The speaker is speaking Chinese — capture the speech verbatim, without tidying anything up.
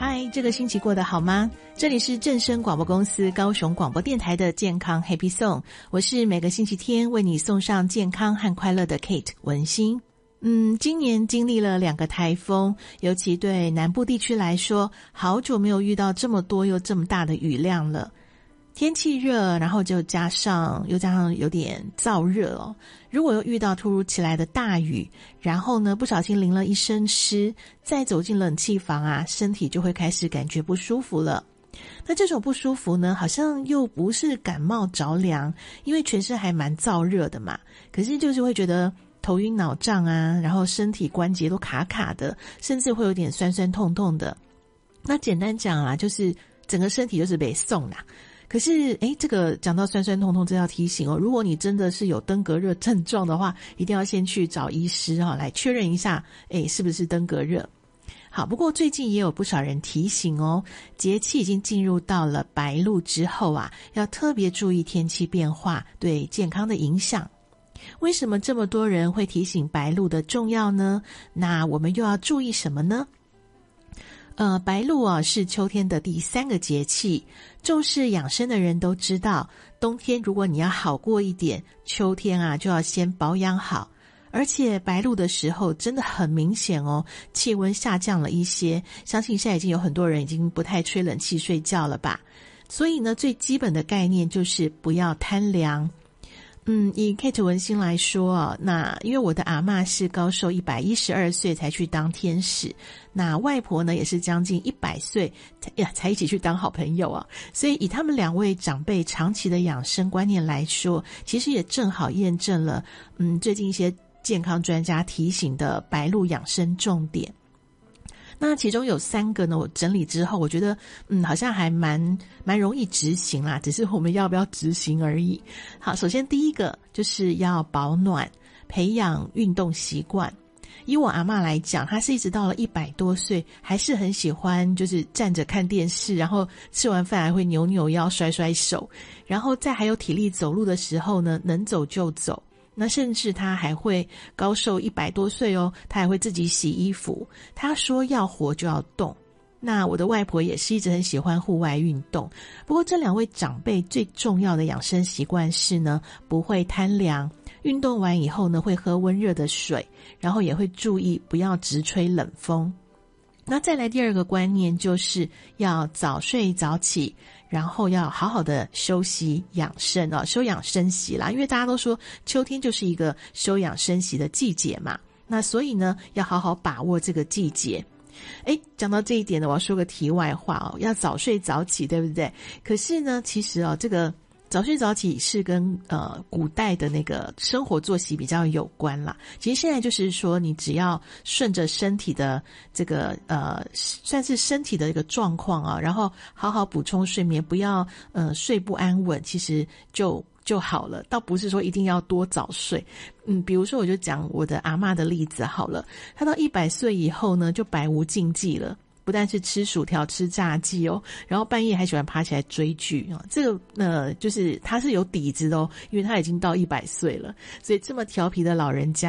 嗨，这个星期过得好吗？这里是正声广播公司高雄广播电台的健康 Happy Song， 我是每个星期天为你送上健康和快乐的 Kate 文心。嗯，今年经历了两个台风，尤其对南部地区来说，好久没有遇到这么多又这么大的雨量了。天气热，然后就加上又加上有点燥热哦。如果又遇到突如其来的大雨，然后呢不小心淋了一身湿，再走进冷气房啊，身体就会开始感觉不舒服了。那这种不舒服呢，好像又不是感冒着凉，因为全身还蛮燥热的嘛，可是就是会觉得头晕脑胀啊，然后身体关节都卡卡的，甚至会有点酸酸痛痛的。那简单讲啊，就是整个身体就是被送啦。可是诶这个讲到酸酸痛痛，真要提醒哦，如果你真的是有登革热症状的话，一定要先去找医师哦，来确认一下诶是不是登革热。好，不过最近也有不少人提醒哦，节气已经进入到了白露之后啊，要特别注意天气变化对健康的影响。为什么这么多人会提醒白露的重要呢？那我们又要注意什么呢？呃，白露啊是秋天的第三个节气，重视养生的人都知道，冬天如果你要好过一点，秋天啊就要先保养好。而且白露的时候真的很明显哦，气温下降了一些，相信现在已经有很多人已经不太吹冷气睡觉了吧。所以呢，最基本的概念就是不要贪凉。嗯，以 Kate 文心来说啊，那因为我的阿嬷是高寿一百一十二岁才去当天使，那外婆呢也是将近一百岁呀才一起去当好朋友啊，所以以他们两位长辈长期的养生观念来说，其实也正好验证了嗯最近一些健康专家提醒的白露养生重点。那其中有三个呢，我整理之后，我觉得嗯，好像还蛮蛮容易执行啦，只是我们要不要执行而已。好，首先第一个就是要保暖，培养运动习惯。以我阿嬷来讲，她是一直到了一百多岁，还是很喜欢就是站着看电视，然后吃完饭还会扭扭腰、甩甩手，然后在还有体力走路的时候呢，能走就走。那甚至他还会高寿一百多岁哦，他还会自己洗衣服。他说要活就要动。那我的外婆也是一直很喜欢户外运动。不过这两位长辈最重要的养生习惯是呢，不会贪凉，运动完以后呢会喝温热的水，然后也会注意不要直吹冷风。那再来第二个观念就是要早睡早起，然后要好好的休息养生哦，休养生息啦，因为大家都说秋天就是一个休养生息的季节嘛，那所以呢要好好把握这个季节。诶，讲到这一点呢，我要说个题外话哦，要早睡早起，对不对？可是呢，其实哦，这个早睡早起是跟呃古代的那个生活作息比较有关啦。其实现在就是说，你只要顺着身体的这个呃，算是身体的一个状况啊，然后好好补充睡眠，不要呃睡不安稳，其实就就好了，倒不是说一定要多早睡。嗯，比如说我就讲我的阿嬷的例子好了，她到一百岁以后呢，就百无禁忌了。不但是吃薯条吃炸鸡哦，然后半夜还喜欢爬起来追剧啊，这个呃就是他是有底子的哦，因为他已经到一百岁了，所以这么调皮的老人家